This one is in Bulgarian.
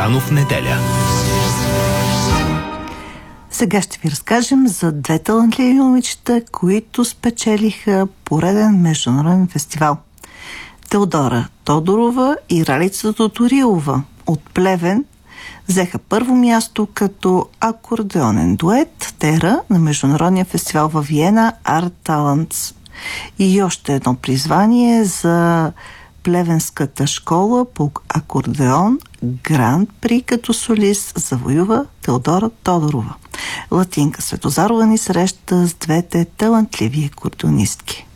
Рано в неделя. Сега ще ви разкажем за две талантливи момичета, които спечелиха пореден международен фестивал. Теодора Тодорова и Ралица Тоторилова от Плевен взеха първо място като акордеонен дует Тера на международния фестивал във Виена Art Talents. И още едно призвание за Плевенската школа по акордеон Гранд При като солист завоюва Теодора Тодорова. Латинка Светозарова ни среща с двете талантливи акордеонистки.